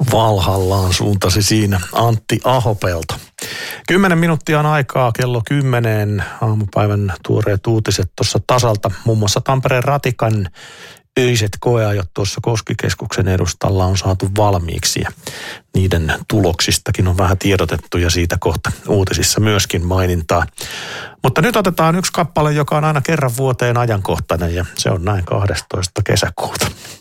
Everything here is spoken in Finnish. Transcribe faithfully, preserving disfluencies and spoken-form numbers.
Valhallaan suuntasi siinä Antti Ahopelto. Kymmenen minuuttia on aikaa, kello kymmenen aamupäivän tuoreet uutiset tuossa tasalta. Muun muassa Tampereen Ratikan öiset koeajot tuossa Koskikeskuksen edustalla on saatu valmiiksi ja niiden tuloksistakin on vähän tiedotettu ja siitä kohta uutisissa myöskin mainintaa. Mutta nyt otetaan yksi kappale, joka on aina kerran vuoteen ajankohtainen ja se on näin kahdestoista kesäkuuta.